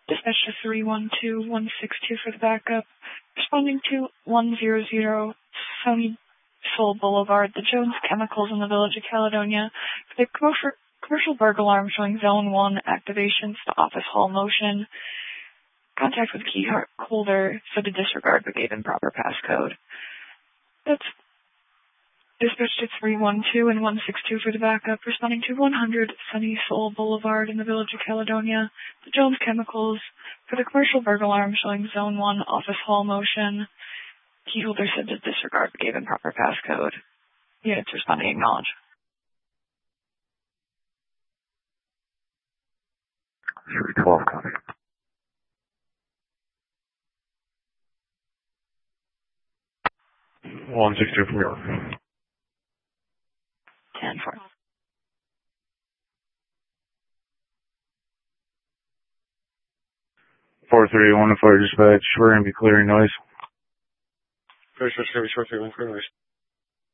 Dispatch to 312162 for the backup. Responding to 100 Sunny Soul Boulevard, the Jones Chemicals in the Village of Caledonia. For the commercial burglar alarm showing Zone 1 activations to office hall motion. Contact with key holder for the disregard but gave improper passcode. That's dispatch to 312 and 162 for the backup. Responding to 100 Sunny Soul Boulevard in the Village of Caledonia. The Jones Chemicals for the commercial burglar alarm showing Zone 1 office hall motion. Key holder said to disregard but gave improper passcode. Units responding acknowledge. 312 copy. One 62 from York. 10-4. 431 to fire dispatch. We're going to be clearing noise. Very short, very short, very noise.